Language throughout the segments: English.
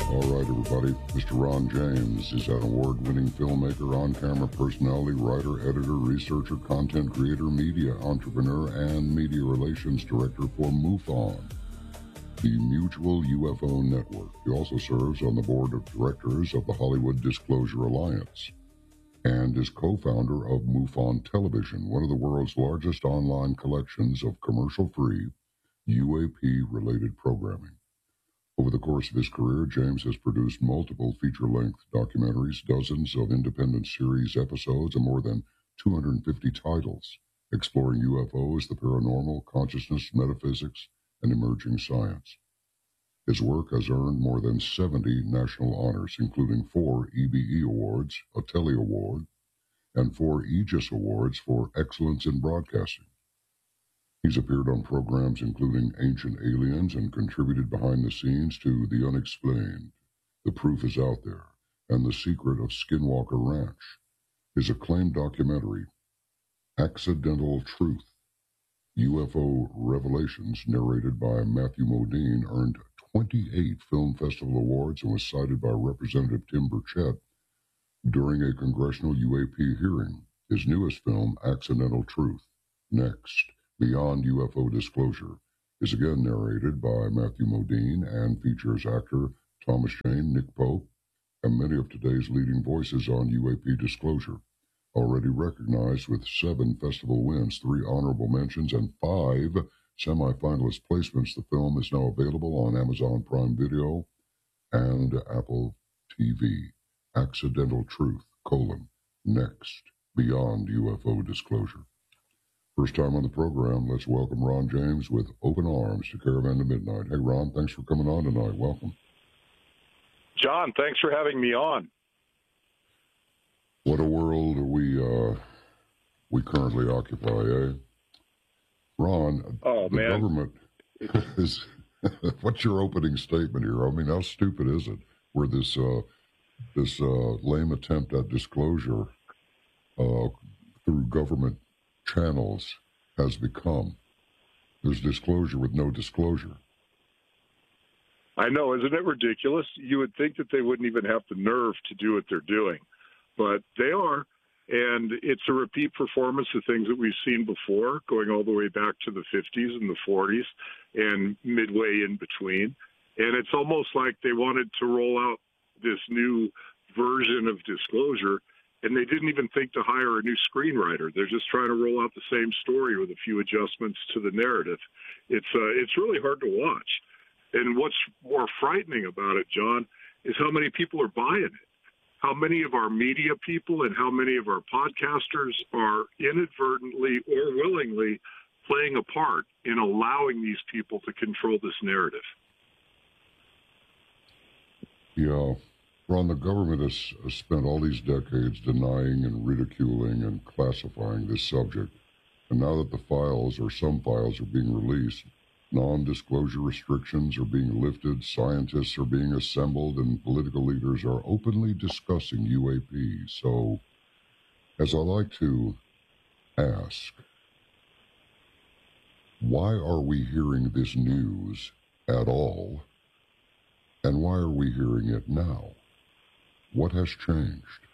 All right, everybody. Mr. Ron James is an award-winning filmmaker, on-camera personality, writer, editor, researcher, content creator, media entrepreneur, and media relations director for MUFON, the Mutual UFO Network. He also serves on the board of directors of the Hollywood Disclosure Alliance and is co-founder of MUFON Television, one of the world's largest online collections of commercial-free UAP-related programming. Over the course of his career, James has produced multiple feature-length documentaries, dozens of independent series episodes, and more than 250 titles, exploring UFOs, the paranormal, consciousness, metaphysics, and emerging science. His work has earned more than 70 national honors, including 4 EBE Awards, a Telly Award, and 4 Aegis Awards for excellence in broadcasting. He's appeared on programs including Ancient Aliens and contributed behind the scenes to The Unexplained, The Proof is Out There, and The Secret of Skinwalker Ranch. His acclaimed documentary, Accidental Truth, UFO Revelations, narrated by Matthew Modine, earned 28 Film Festival Awards and was cited by Representative Tim Burchett during a congressional UAP hearing. His newest film, Accidental Truth, Next, Beyond UFO Disclosure, is again narrated by Matthew Modine and features actor Thomas Jane, Nick Pope, and many of today's leading voices on UAP disclosure. Already recognized with 7 festival wins, 3 honorable mentions, and 5 semi-finalist placements, the film is now available on Amazon Prime Video and Apple TV. Accidental Truth, Next, Beyond UFO Disclosure. First time on the program, let's welcome Ron James with Open Arms to Caravan to Midnight. Hey, Ron, thanks for coming on tonight. Welcome. John, thanks for having me on. What a world we currently occupy, eh? Ron, the government is... What's your opening statement here? I mean, how stupid is it? Where this lame attempt at disclosure through government channels has become. There's disclosure with no disclosure. I know, isn't it ridiculous? You would think that they wouldn't even have the nerve to do what they're doing, but they are, and it's a repeat performance of things that we've seen before, going all the way back to the 50s and the 40s and midway in between, and it's almost like they wanted to roll out this new version of disclosure, and they didn't even think to hire a new screenwriter. They're just trying to roll out the same story with a few adjustments to the narrative. It's really hard to watch. And what's more frightening about it, John, is how many people are buying it. How many of our media people and how many of our podcasters are inadvertently or willingly playing a part in allowing these people to control this narrative. Yeah. Ron, the government has spent all these decades denying and ridiculing and classifying this subject. And now that the files, or some files, are being released, non-disclosure restrictions are being lifted, scientists are being assembled, and political leaders are openly discussing UAP. So, as I like to ask, why are we hearing this news at all? And why are we hearing it now? What has changed?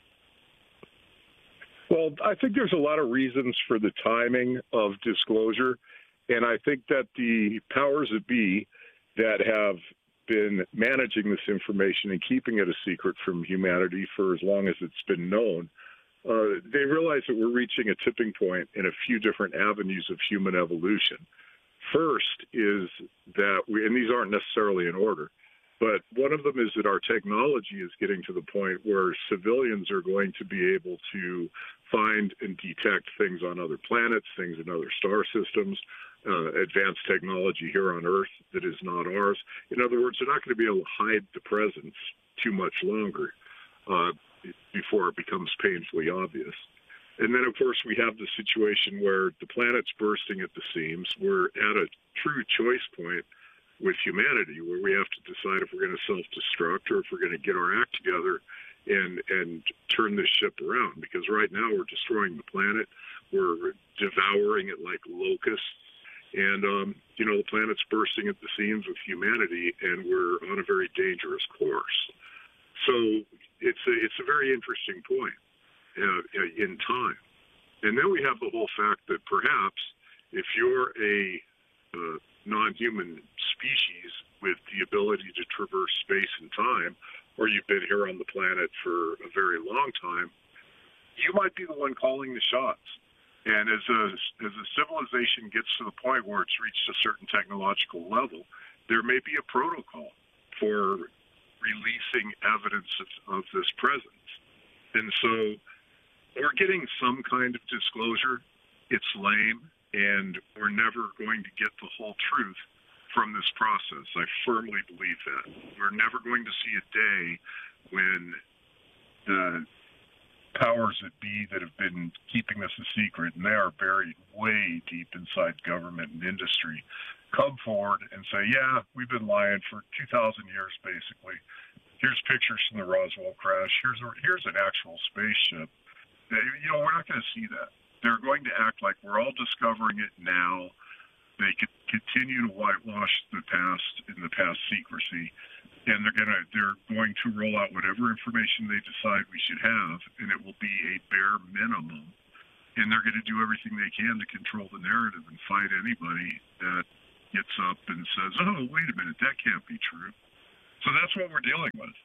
Well, I think there's a lot of reasons for the timing of disclosure, and I think that the powers that be that have been managing this information and keeping it a secret from humanity for as long as it's been known, they realize that we're reaching a tipping point in a few different avenues of human evolution. First is that and these aren't necessarily in order, but one of them is that our technology is getting to the point where civilians are going to be able to find and detect things on other planets, things in other star systems, advanced technology here on Earth that is not ours. In other words, they're not going to be able to hide the presence too much longer before it becomes painfully obvious. And then, of course, we have the situation where the planet's bursting at the seams. We're at a true choice point with humanity where we have to decide if we're going to self-destruct or if we're going to get our act together and turn this ship around. Because right now we're destroying the planet. We're devouring it like locusts. And, the planet's bursting at the seams with humanity, and we're on a very dangerous course. So it's a very interesting point in time. And then we have the whole fact that perhaps if you're a non-human species with the ability to traverse space and time, or you've been here on the planet for a very long time, you might be the one calling the shots. And as a civilization gets to the point where it's reached a certain technological level, there may be a protocol for releasing evidence of this presence. And so we're getting some kind of disclosure. It's lame, and we're never going to get the whole truth from this process. I firmly believe that. We're never going to see a day when the powers that be that have been keeping this a secret, and they are buried way deep inside government and industry, come forward and say, yeah, we've been lying for 2,000 years, basically. Here's pictures from the Roswell crash. Here's an actual spaceship. We're not going to see that. They're going to act like we're all discovering it now. They could continue to whitewash the past in the past secrecy, and they're going to roll out whatever information they decide we should have, and it will be a bare minimum. And they're going to do everything they can to control the narrative and fight anybody that gets up and says, "Oh, wait a minute, that can't be true." So that's what we're dealing with.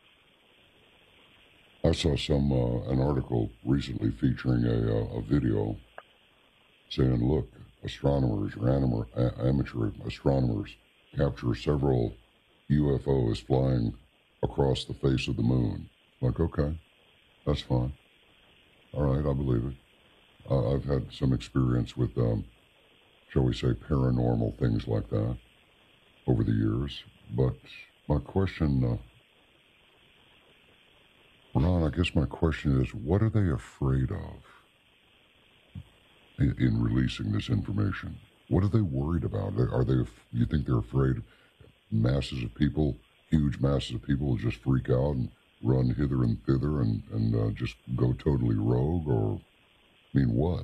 I saw an article recently featuring a video saying, look, astronomers or amateur astronomers capture several UFOs flying across the face of the moon. Like, okay, that's fine. All right, I believe it. I've had some experience with, shall we say, paranormal things like that over the years. But my question, Ron, I guess my question is, what are they afraid of in releasing this information? What are they worried about? You think they're afraid masses of people, huge masses of people will just freak out and run hither and thither and just go totally rogue? Or, I mean, what?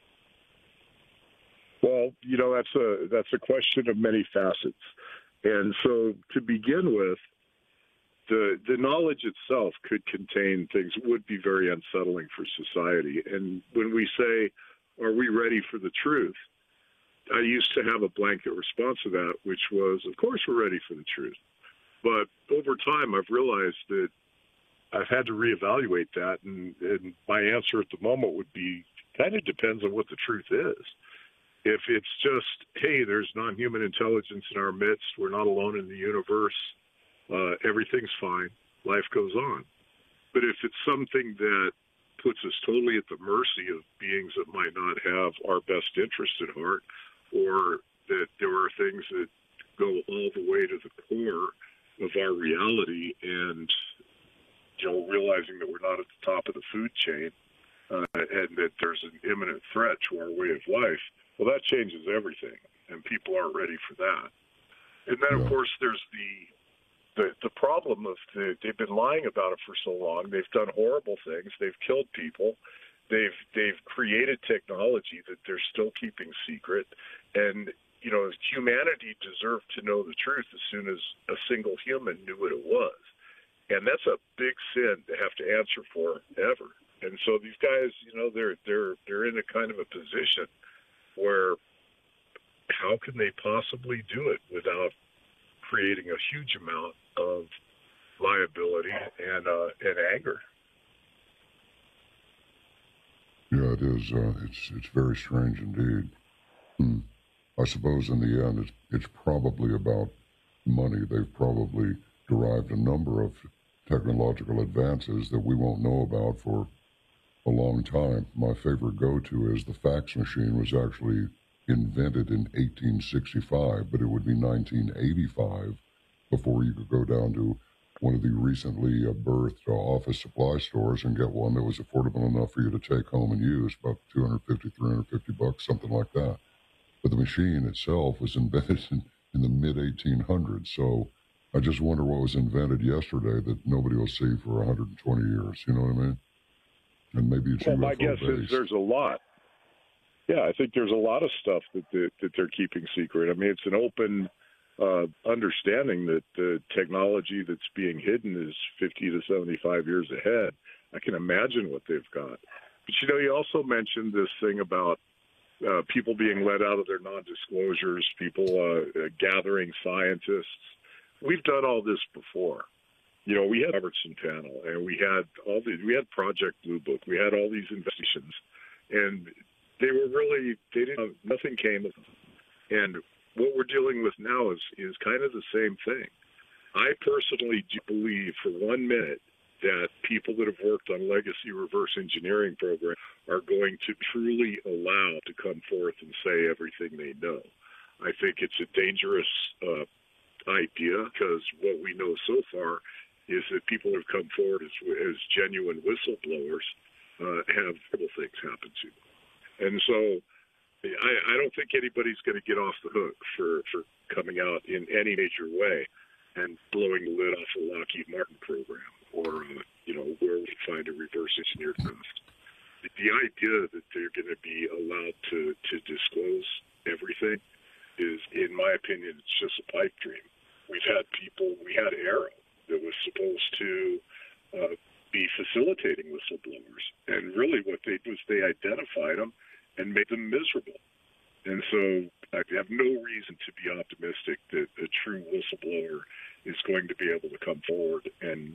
Well, that's a question of many facets. And so to begin with, the knowledge itself could contain things that would be very unsettling for society. And when we say, are we ready for the truth? I used to have a blanket response to that, which was, of course we're ready for the truth. But over time, I've realized that I've had to reevaluate that. And my answer at the moment would be, kind of depends on what the truth is. If it's just, hey, there's non-human intelligence in our midst, we're not alone in the universe, everything's fine, life goes on. But if it's something that puts us totally at the mercy of beings that might not have our best interest at heart, or that there are things that go all the way to the core of our reality, and realizing that we're not at the top of the food chain, and that there's an imminent threat to our way of life, well, that changes everything, and people aren't ready for that. And then, of course, there's the problem of they've been lying about it for so long. They've done horrible things. They've killed people. They've created technology that they're still keeping secret. And, humanity deserved to know the truth as soon as a single human knew what it was. And that's a big sin to have to answer for ever. And so these guys, they're in a kind of a position where how can they possibly do it without creating a huge amount of liability and anger? Yeah, it is. It's very strange indeed. I suppose in the end, it's probably about money. They've probably derived a number of technological advances that we won't know about for a long time. My favorite go-to is the fax machine was actually invented in 1865, but it would be 1985 before you could go down to one of the recently birthed office supply stores and get one that was affordable enough for you to take home and use, about $250, $350, something like that. But the machine itself was invented in the mid-1800s, so I just wonder what was invented yesterday that nobody will see for 120 years, you know what I mean? And maybe it's well, UFO my guess based. is there's a lot. Yeah, I think there's a lot of stuff that they're keeping secret. I mean, it's an open understanding that the technology that's being hidden is 50 to 75 years ahead. I can imagine what they've got. But, you also mentioned this thing about people being let out of their non-disclosures, people gathering scientists. We've done all this before. We had Robertson Panel, and we had Project Blue Book. We had all these investigations, and nothing came of them. And what we're dealing with now is kind of the same thing. I personally do believe for 1 minute that people that have worked on legacy reverse engineering programs are going to truly allow to come forth and say everything they know. I think it's a dangerous idea, because what we know so far is that people who have come forward as genuine whistleblowers have terrible things happen to them. And so I don't think anybody's going to get off the hook for coming out in any major way and blowing the lid off the Lockheed Martin program, or where we find a reverse engineered test. The idea that they're going to be allowed to disclose everything is, in my opinion, it's just a pipe dream. We had Arrow that was supposed to be facilitating whistleblowers, and really what they did was they identified them and made them miserable. And so I have no reason to be optimistic that a true whistleblower is going to be able to come forward and